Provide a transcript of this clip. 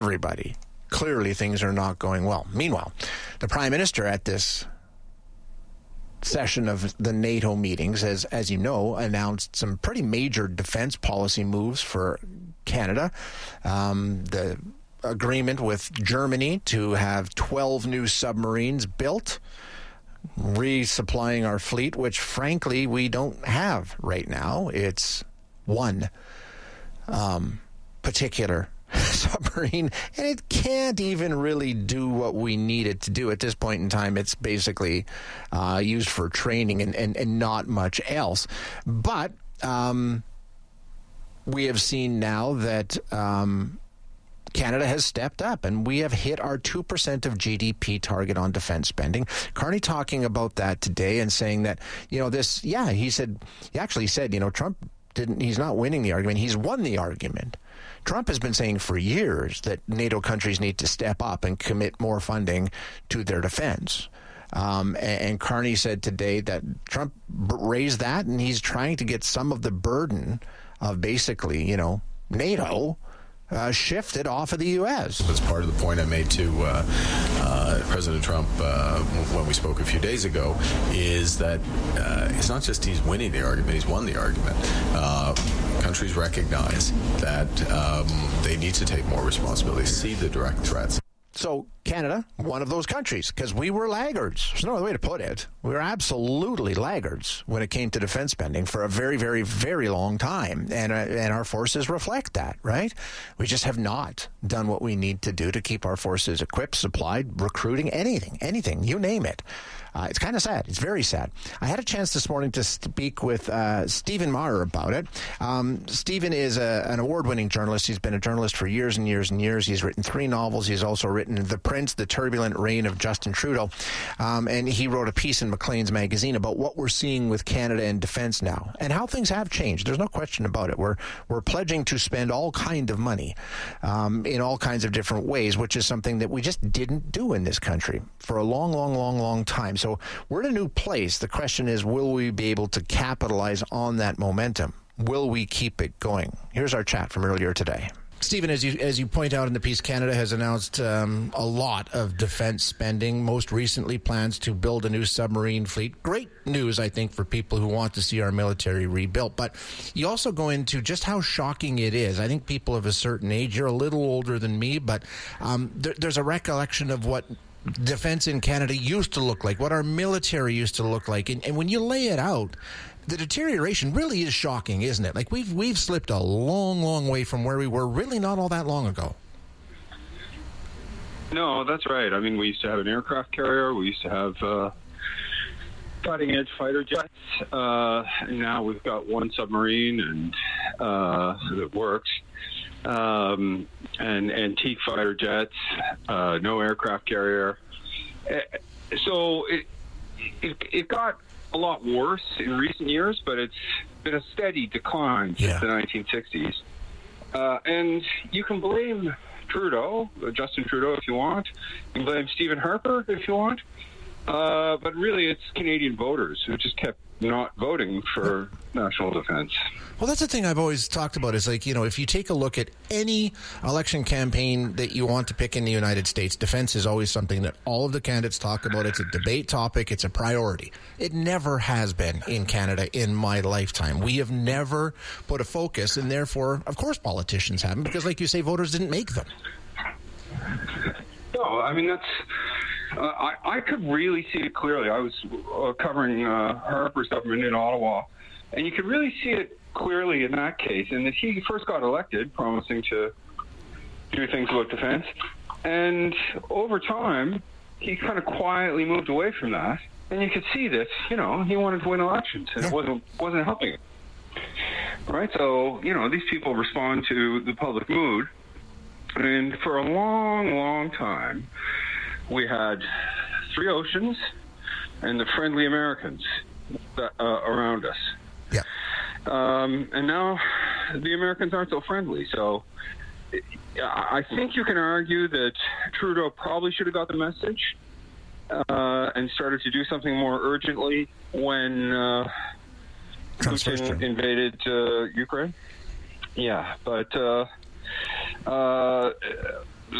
everybody. Clearly, things are not going well. Meanwhile, the Prime Minister at this session of the NATO meetings has, as you know, announced some pretty major defense policy moves for Canada. The agreement with Germany to have 12 new submarines built, resupplying our fleet, which frankly we don't have right now. It's one particular submarine, and it can't even really do what we need it to do. At this point in time, it's basically used for training and not much else. But we have seen now that Canada has stepped up, and we have hit our 2% of GDP target on defense spending. Carney talking about that today and saying that, he actually said, Trump he's not winning the argument, he's won the argument. Trump has been saying for years that NATO countries need to step up and commit more funding to their defense. And Carney said today that Trump raised that, and he's trying to get some of the burden of basically, NATO shifted off of the U.S. That's part of the point I made to President Trump when we spoke a few days ago, is that it's not just he's winning the argument, he's won the argument. Countries recognize that they need to take more responsibility, see the direct threats. So Canada, one of those countries, because we were laggards. There's no other way to put it. We were absolutely laggards when it came to defense spending for a very, very, very long time. And our forces reflect that, right? We just have not done what we need to do to keep our forces equipped, supplied, recruiting, anything, you name it. It's kind of sad. It's very sad. I had a chance this morning to speak with Stephen Maher about it. Stephen is an award-winning journalist. He's been a journalist for years and years and years. He's written 3 novels. He's also written The Prince, The Turbulent Reign of Justin Trudeau. And he wrote a piece in Maclean's magazine about what we're seeing with Canada and defense now and how things have changed. There's no question about it. We're pledging to spend all kind of money in all kinds of different ways, which is something that we just didn't do in this country for a long time. So we're in a new place. The question is, will we be able to capitalize on that momentum? Will we keep it going? Here's our chat from earlier today. Stephen, as you point out in the piece, Canada has announced a lot of defense spending, most recently plans to build a new submarine fleet. Great news, I think, for people who want to see our military rebuilt. But you also go into just how shocking it is. I think people of a certain age, you're a little older than me, but there's a recollection of what defense in Canada used to look like, what our military used to look like. And when you lay it out, the deterioration really is shocking, isn't it? Like we've slipped a long way from where we were really not all that long ago. No, that's right. I mean, we used to have an aircraft carrier. We used to have cutting-edge fighter jets. And now we've got one submarine and that works. And antique fighter jets, no aircraft carrier. So it got a lot worse in recent years, but it's been a steady decline since the 1960s. And you can blame Trudeau, Justin Trudeau, if you want. You can blame Stephen Harper if you want. But really, it's Canadian voters who just kept not voting for national defense. Well, that's the thing I've always talked about is like, if you take a look at any election campaign that you want to pick in the United States, defense is always something that all of the candidates talk about. It's a debate topic. It's a priority. It never has been in Canada in my lifetime. We have never put a focus, and therefore, of course, politicians haven't, because like you say, voters didn't make them. No, I mean, that's... I could really see it clearly. I was covering Harper's government in Ottawa, and you could really see it clearly in that case. And that he first got elected, promising to do things about defense, and over time, he kind of quietly moved away from that. And you could see that, he wanted to win elections, and it wasn't helping him. Right? So, these people respond to the public mood, and for a long time, we had 3 oceans and the friendly Americans around us. Yeah. And now the Americans aren't so friendly. So I think you can argue that Trudeau probably should have got the message and started to do something more urgently when Putin invaded Ukraine. Yeah, but